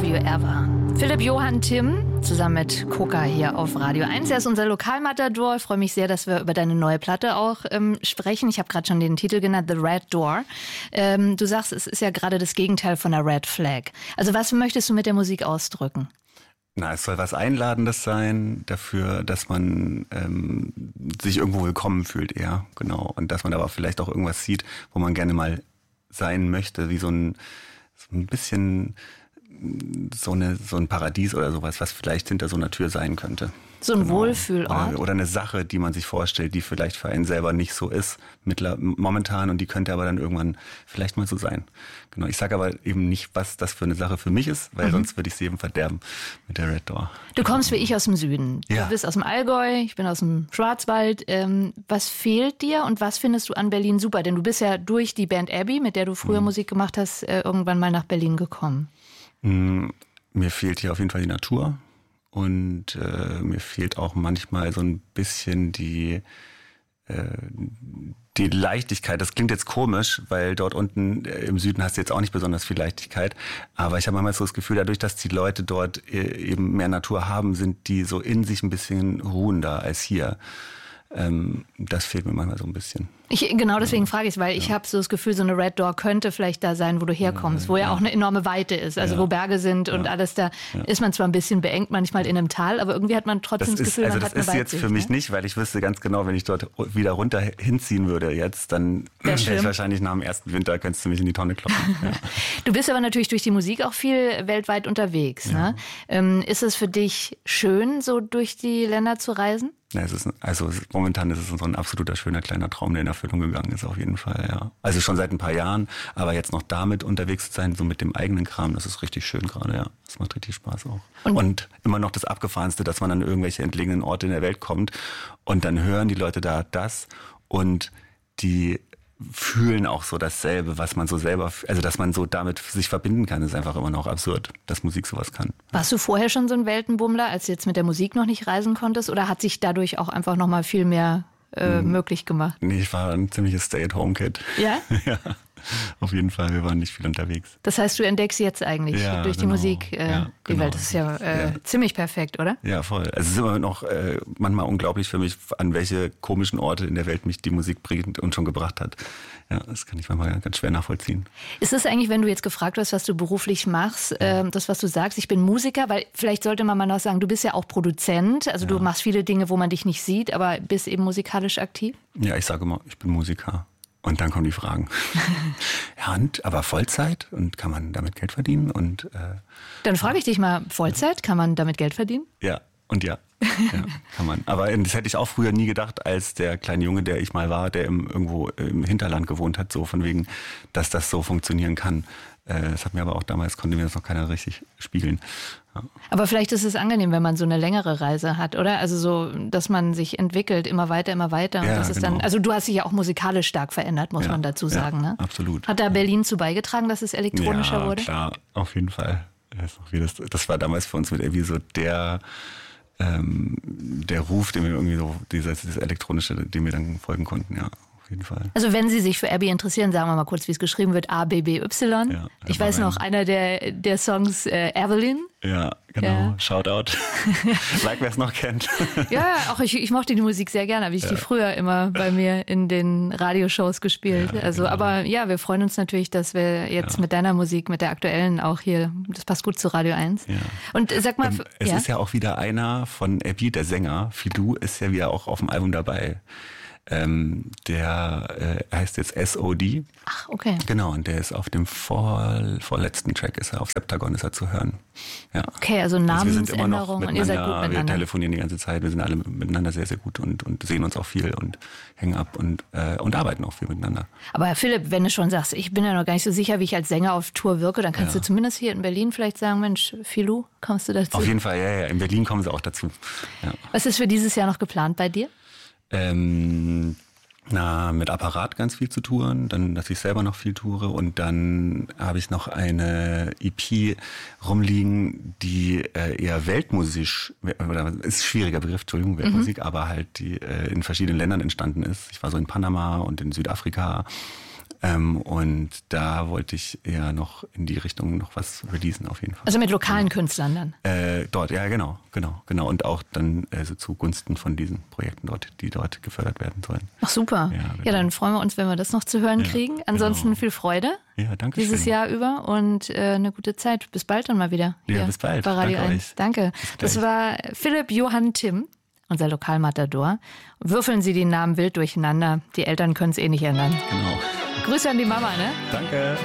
Love You Ever. Philipp Johann Timm zusammen mit Koka hier auf Radio 1. Er ist unser Lokalmatador. Ich freue mich sehr, dass wir über deine neue Platte auch sprechen. Ich habe gerade schon den Titel genannt, The Red Door. Du sagst, es ist ja gerade das Gegenteil von der Red Flag. Also was möchtest du mit der Musik ausdrücken? Na, es soll was Einladendes sein dafür, dass man sich irgendwo willkommen fühlt eher, genau. Und dass man aber vielleicht auch irgendwas sieht, wo man gerne mal sein möchte, wie so ein bisschen so ein Paradies oder sowas, was vielleicht hinter so einer Tür sein könnte. So ein Wohlfühlort? Oder eine Sache, die man sich vorstellt, die vielleicht für einen selber nicht so ist momentan und die könnte aber dann irgendwann vielleicht mal so sein. Genau. Ich sage aber eben nicht, was das für eine Sache für mich ist, weil sonst würde ich sie eben verderben mit der Red Door. Du kommst wie ich aus dem Süden. Ja. Du bist aus dem Allgäu, ich bin aus dem Schwarzwald. Was fehlt dir und was findest du an Berlin super? Denn du bist ja durch die Band Abby, mit der du früher Musik gemacht hast, irgendwann mal nach Berlin gekommen. Mir fehlt hier auf jeden Fall die Natur und mir fehlt auch manchmal so ein bisschen die Leichtigkeit. Das klingt jetzt komisch, weil dort unten im Süden hast du jetzt auch nicht besonders viel Leichtigkeit. Aber ich habe manchmal so das Gefühl, dadurch, dass die Leute dort eben mehr Natur haben, sind die so in sich ein bisschen ruhender als hier. Das fehlt mir manchmal so ein bisschen. Genau deswegen frage ich es, weil ich habe so das Gefühl, so eine Red Door könnte vielleicht da sein, wo du herkommst, wo ja auch eine enorme Weite ist, also wo Berge sind und alles da. Ist man zwar ein bisschen beengt manchmal in einem Tal, aber irgendwie hat man trotzdem das Gefühl, man hat eine Weitsicht. Das ist jetzt für mich nicht, weil ich wüsste ganz genau, wenn ich dort wieder runter hinziehen würde jetzt, dann wäre ich wahrscheinlich nach dem ersten Winter, könntest du mich in die Tonne kloppen. Ja. Du bist aber natürlich durch die Musik auch viel weltweit unterwegs. Ja. Ne? Ist es für dich schön, so durch die Länder zu reisen? Ja, momentan ist es so ein absoluter schöner kleiner Traum, der in Erfüllung gegangen ist, auf jeden Fall, ja. Also schon seit ein paar Jahren, aber jetzt noch damit unterwegs zu sein, so mit dem eigenen Kram, das ist richtig schön gerade, ja. Das macht richtig Spaß auch. Und immer noch das Abgefahrenste, dass man an irgendwelche entlegenen Orte in der Welt kommt und dann hören die Leute da das und die fühlen auch so dasselbe, was man so selber, also dass man so damit sich verbinden kann, ist einfach immer noch absurd, dass Musik sowas kann. Warst du vorher schon so ein Weltenbummler, als du jetzt mit der Musik noch nicht reisen konntest, oder hat sich dadurch auch einfach noch mal viel mehr möglich gemacht? Nee, ich war ein ziemliches Stay-at-home-Kid. Ja? Ja, auf jeden Fall, wir waren nicht viel unterwegs. Das heißt, du entdeckst jetzt eigentlich durch die Musik die Welt. Das ist ja ziemlich perfekt, oder? Ja, voll. Also es ist immer noch manchmal unglaublich für mich, an welche komischen Orte in der Welt mich die Musik bringt und schon gebracht hat. Ja, das kann ich manchmal ganz schwer nachvollziehen. Ist es eigentlich, wenn du jetzt gefragt hast, was du beruflich machst, das, was du sagst, ich bin Musiker, weil vielleicht sollte man mal noch sagen, du bist ja auch Produzent, also du machst viele Dinge, wo man dich nicht sieht, aber bist eben musikalisch aktiv? Ja, ich sage immer, ich bin Musiker. Und dann kommen die Fragen. Ja, aber Vollzeit? Und kann man damit Geld verdienen? Und dann frage ich dich mal, Vollzeit? Kann man damit Geld verdienen? Ja, kann man. Aber das hätte ich auch früher nie gedacht, als der kleine Junge, der ich mal war, der irgendwo im Hinterland gewohnt hat, so von wegen, dass das so funktionieren kann. Das hat mir aber auch damals, konnte mir das noch keiner richtig spiegeln. Ja. Aber vielleicht ist es angenehm, wenn man so eine längere Reise hat, oder? Also so, dass man sich entwickelt, immer weiter. Und das ist dann, also du hast dich ja auch musikalisch stark verändert, muss man dazu sagen, ne? Absolut. Hat da Berlin zu beigetragen, dass es elektronischer wurde? Ja, klar, auf jeden Fall. Das war damals für uns mit irgendwie so der Ruf, den wir irgendwie so, dieses elektronische, dem wir dann folgen konnten, ja. Jeden Fall. Also wenn Sie sich für Abby interessieren, sagen wir mal kurz, wie es geschrieben wird, A-B-B-Y. Ja, ich weiß noch, einer der Songs, Evelyn. Ja, genau. Ja. Shoutout. Like, wer es noch kennt. Ja, auch ich mochte die Musik sehr gerne. Habe ich die früher immer bei mir in den Radioshows gespielt. Ja, also, genau. Aber ja, wir freuen uns natürlich, dass wir jetzt mit deiner Musik, mit der aktuellen auch hier, das passt gut zu Radio 1. Ja. Und sag mal... Es ist ja auch wieder einer von Abby, der Sänger, Filou, ist ja wieder auch auf dem Album dabei. Der heißt jetzt SOD. Ach, okay. Genau, und der ist auf dem vorletzten Track, auf Septagon ist er zu hören. Ja. Okay, also Namensänderung und ihr seid gut miteinander. Wir telefonieren die ganze Zeit, wir sind alle miteinander sehr, sehr gut und sehen uns auch viel und hängen ab und arbeiten auch viel miteinander. Aber Herr Philipp, wenn du schon sagst, ich bin ja noch gar nicht so sicher, wie ich als Sänger auf Tour wirke, dann kannst du zumindest hier in Berlin vielleicht sagen, Mensch, Filou, kommst du dazu? Auf jeden Fall, ja, in Berlin kommen sie auch dazu. Ja. Was ist für dieses Jahr noch geplant bei dir? Mit Apparat ganz viel zu touren, dann, dass ich selber noch viel toure und dann habe ich noch eine EP rumliegen, die eher weltmusisch, ist ein schwieriger Begriff, Entschuldigung, Weltmusik, aber halt die in verschiedenen Ländern entstanden ist. Ich war so in Panama und in Südafrika Und da wollte ich eher noch in die Richtung noch was releasen auf jeden Fall. Also mit lokalen Künstlern dann? Dort, ja genau. Und auch dann so zugunsten von diesen Projekten dort, die dort gefördert werden sollen. Ach super. Ja, genau. Dann freuen wir uns, wenn wir das noch zu hören kriegen. Ansonsten viel Freude dieses Jahr über und eine gute Zeit. Bis bald dann mal wieder. Ja, bis bald. Bei Radio 1. Danke. Das war Philipp Johann Timm, unser Lokalmatador. Würfeln Sie die Namen wild durcheinander. Die Eltern können es eh nicht ändern. Genau. Grüße an die Mama, ne? Danke.